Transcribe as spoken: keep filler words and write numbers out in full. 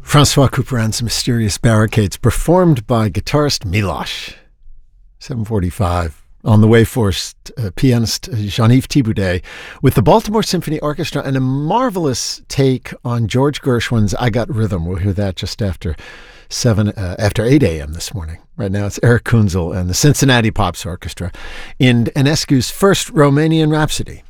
Francois Couperin's Mysterious Barricades, performed by guitarist Milosh. seven forty-five. On the way first, uh, pianist Jean-Yves Thibaudet with the Baltimore Symphony Orchestra and a marvelous take on George Gershwin's I Got Rhythm. We'll hear that just after seven, uh, after eight a.m. this morning. Right now it's Eric Kunzel and the Cincinnati Pops Orchestra in Enescu's first Romanian Rhapsody.